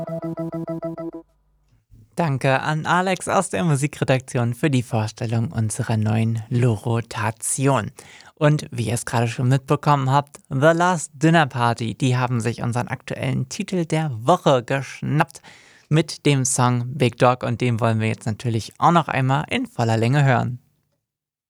Danke an Alex aus der Musikredaktion für die Vorstellung unserer neuen Lorotation. Und wie ihr es gerade schon mitbekommen habt, The Last Dinner Party, die haben sich unseren aktuellen Titel der Woche geschnappt mit dem Song Big Dog und den wollen wir jetzt natürlich auch noch einmal in voller Länge hören.